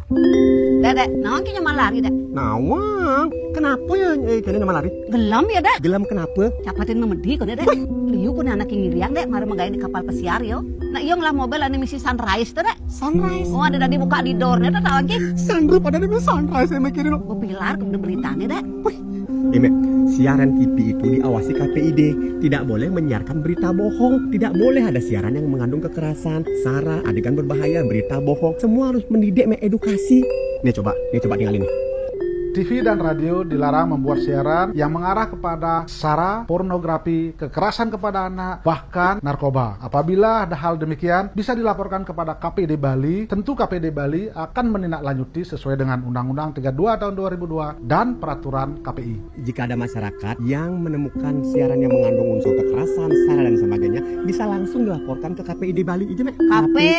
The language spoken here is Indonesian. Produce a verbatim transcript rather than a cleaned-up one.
Dek, dek, nawang ki nyaman lari, dek. Nawang, kenapa ya eh, kalian nyaman lari? Gelam ya, dek. Gelam kenapa? Capatin memedi kok, dek. Liu ku anak yang ngiriang, dek. Mari menggain di kapal pesiar, yo. Nah, iyo ngelah mobil ane misi Sunrise, tuh, dek. Sunrise? Oh, ada tadi buka di doornya, tuh, nawang ki. Sandro pada di Sunrise, saya mikirin. Bepilar ke beritanya, dek. Ime, siaran T V itu diawasi K P I D. Tidak boleh menyiarkan berita bohong. Tidak boleh ada siaran yang mengandung kekerasan, sara, adegan berbahaya, berita bohong. Semua harus mendidik, mengedukasi. Nih coba, nih coba tinggalin nih. T V dan radio dilarang membuat siaran yang mengarah kepada sara, pornografi, kekerasan kepada anak, bahkan narkoba. Apabila ada hal demikian, bisa dilaporkan kepada K P I D Bali. Tentu K P I D Bali akan menindaklanjuti sesuai dengan Undang-Undang tiga puluh dua tahun dua ribu dua dan peraturan K P I. Jika ada masyarakat yang menemukan siaran yang mengandung unsur kekerasan, sara dan sebagainya, bisa langsung dilaporkan ke K P I D Bali. Ije, K P